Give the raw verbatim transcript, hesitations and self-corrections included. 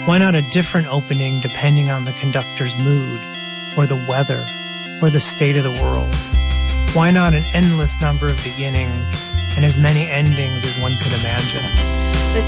Why not a different opening depending on the conductor's mood, or the weather, or the state of the world? Why not an endless number of beginnings and as many endings as one could imagine?